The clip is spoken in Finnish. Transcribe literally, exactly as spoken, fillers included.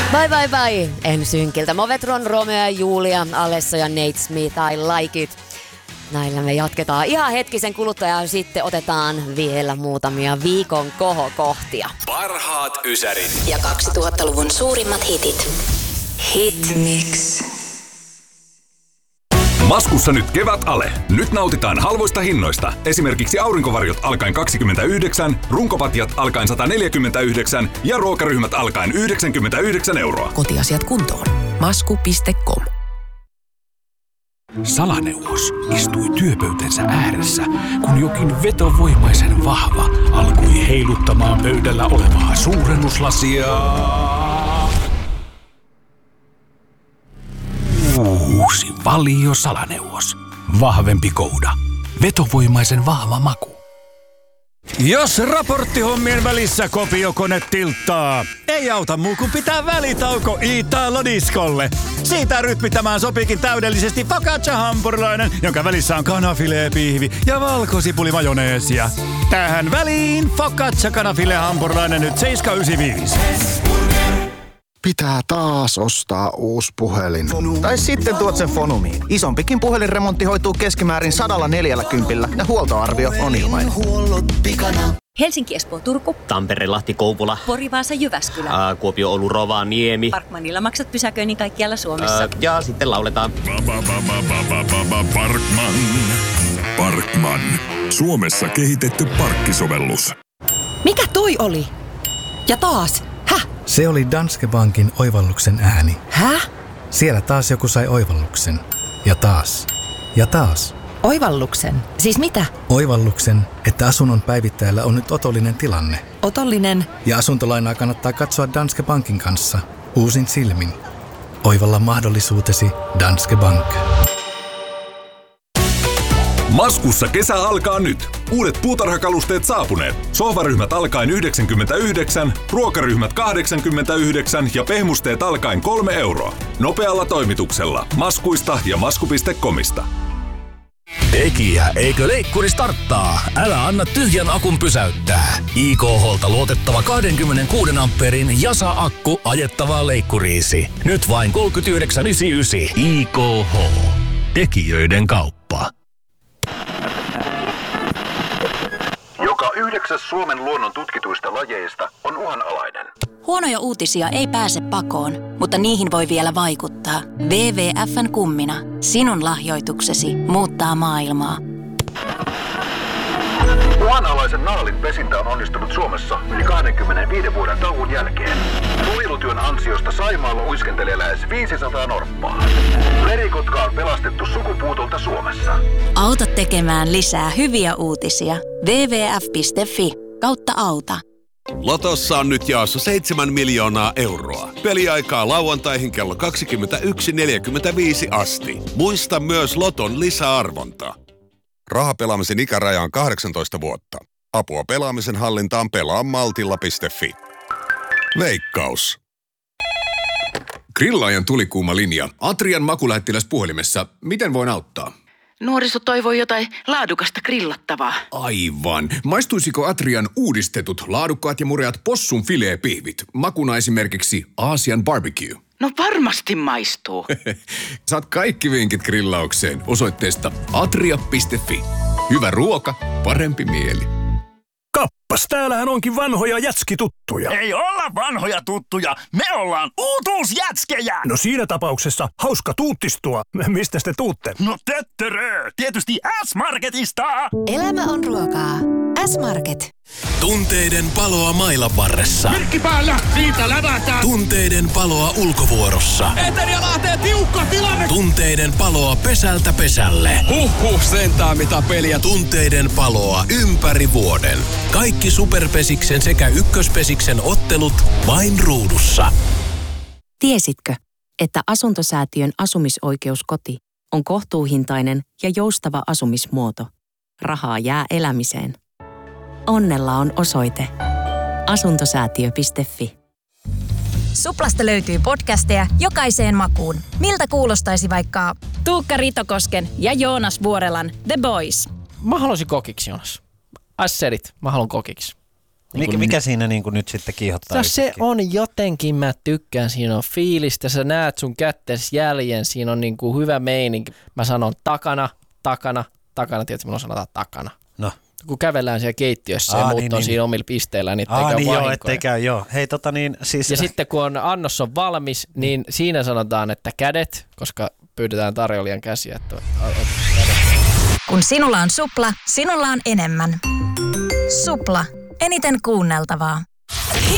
Bye bye bye. En synkiltä. Movetron, Romeo ja Julia, Alesso ja Nate Smith, I like it. Näillä me jatketaan ihan hetkisen kuluttua ja sitten otetaan vielä muutamia viikon kohokohtia. Parhaat ysärit. Ja kaksituhattaluvun suurimmat hitit. Hit Mix. Maskussa nyt kevät ale. Nyt nautitaan halvoista hinnoista. Esimerkiksi aurinkovarjot alkaen kaksikymmentäyhdeksän, runkopatjat alkaen sata neljäkymmentäyhdeksän ja ruokaryhmät alkaen yhdeksänkymmentäyhdeksän euroa. Kotiasiat kuntoon. Masku piste com. Salaneuvos istui työpöytänsä ääressä, kun jokin vetovoimaisen vahva alkoi heiluttamaan pöydällä olevaa suurennuslasia. Uusi Valio Salaneuvos. Vahvempi kouda. Vetovoimaisen vahva maku. Jos raporttihommien välissä kopiokone tilttaa, ei auta muu kuin pitää välitauko Italo-diskolle. Siitä rytmittämään sopiikin täydellisesti focaccia-hampurilainen, jonka välissä on kanafilee-pihvi ja valkosipulimajoneesia. Tähän väliin focaccia-kanafile-hampurilainen nyt seitsemän yhdeksänkymmentäviisi. Pitää taas ostaa uusi puhelin. Tai sitten tuot sen Fonumiin. Isompikin puhelinremontti hoituu keskimäärin sadalla neljälläkympillä ja huoltoarvio on ilmainen. Helsinki, Espoo, Turku. Tampere, Lahti, Kouvola. Pori, Vaasa, Jyväskylä. Ää, Kuopio, Oulu, Rovaniemi. Parkmanilla maksat pysäköinnin kaikkialla Suomessa. Ää, ja sitten lauletaan. Parkman. Parkman. Suomessa kehitetty parkkisovellus. Mikä toi oli? Ja taas. Häh? Se oli Danske Bankin oivalluksen ääni. Häh? Siellä taas joku sai oivalluksen. Ja taas. Ja taas. Oivalluksen? Siis mitä? Oivalluksen, että asunnon päivittäjällä on nyt otollinen tilanne. Otollinen? Ja asuntolainaa kannattaa katsoa Danske Bankin kanssa. Uusin silmin. Oivalla mahdollisuutesi Danske Bank. Maskussa kesä alkaa nyt. Uudet puutarhakalusteet saapuneet. Sohvaryhmät alkaen yhdeksänkymmentäyhdeksän, ruokaryhmät kahdeksankymmentäyhdeksän ja pehmusteet alkaen kolme euroa. Nopealla toimituksella. Maskuista ja masku piste comista. Tekijä, eikö leikkuri starttaa? Älä anna tyhjän akun pysäyttää. I K H:lta luotettava kaksikymmentäkuusi ampeerin Jasa-akku ajettavaa leikkuriisi. Nyt vain kolmekymmentäyhdeksän yhdeksänkymmentäyhdeksän. I K H. Tekijöiden kauppa. Joka yhdeksäs Suomen luonnon tutkituista lajeista on uhanalainen. Huonoja uutisia ei pääse pakoon, mutta niihin voi vielä vaikuttaa. W W F:n kummina. Sinun lahjoituksesi muuttaa maailmaa. Uhanalaisen naalin pesintä on onnistunut Suomessa yli kaksikymmentäviisi vuoden tauon jälkeen. Suojelutyön ansiosta Saimaalla uiskentelee lähes viisisataa norppaa. Merikotka on pelastettu sukupuutolta Suomessa. Auta tekemään lisää hyviä uutisia. W W F piste F I kautta auta. Lotossa on nyt jaossa seitsemän miljoonaa euroa. Peliaikaa lauantaihin kello kaksikymmentäyksi neljäkymmentäviisi asti. Muista myös Loton lisäarvonta. Rahapelaamisen ikäraja on kahdeksantoista vuotta. Apua pelaamisen hallintaan pelaa maltilla piste fi. Veikkaus. Grillaajan tulikuuma linja. Atrian makulähettiläs puhelimessa. Miten voin auttaa? Nuoriso toivoo jotain laadukasta grillattavaa. Aivan. Maistuisiko Atrian uudistetut, laadukkaat ja mureat possun fileepihvit? Makuna esimerkiksi Aasian barbecue. No varmasti maistuu. Saat kaikki vinkit grillaukseen osoitteesta atria piste fi. Hyvä ruoka, parempi mieli. Kappas, täällähän onkin vanhoja jätskituttuja. Ei olla vanhoja tuttuja, me ollaan uutuusjätskejä. No siinä tapauksessa hauska tuuttistua. Mistä te tuutte? No töttörö, tietysti S-Marketista. Elämä on ruokaa. S-Market. Tunteiden paloa mailan varressa. Virkki päällä, siitä lävätään. Tunteiden paloa ulkovuorossa. Eteria lähtee tiukka tilanne. Tunteiden paloa pesältä pesälle. Huhhuh, sentään mitä peliä. Tunteiden paloa ympäri vuoden. Kaikki Superpesiksen sekä Ykköspesiksen ottelut vain ruudussa. Tiesitkö, että Asuntosäätiön asumisoikeuskoti on kohtuuhintainen ja joustava asumismuoto? Rahaa jää elämiseen. Onnella on osoite asuntosäätiö piste fi. Suplasta löytyy podcasteja jokaiseen makuun. Miltä kuulostaisi vaikka Tuukka Ritokosken ja Joonas Vuorelan The Boys? Mä haluaisin kokiksi, Joonas. Asserit, mä haluan kokiksi. Mikä, mikä siinä niin kuin nyt sitten kiihottaa? No se on jotenkin, mä tykkään, siinä on fiilistä, sä näet sun kättees jäljen, siinä on niin kuin hyvä meininki. Mä sanon takana, takana, takana, tiedätkö milloin sanotaan takana? No. Kun kävellään siellä keittiössä Aa, ja muut niin, on niin. siinä omilla pisteillä, niin ettei Aa, käy niin vahinkoja. joo, ettei käy, joo. Hei, tota niin, siis... Ja sitten kun on, annos on valmis, niin siinä sanotaan, että kädet, koska pyydetään tarjoilijan käsiä. Että kun sinulla on Supla, sinulla on enemmän. Supla. Eniten kuunneltavaa.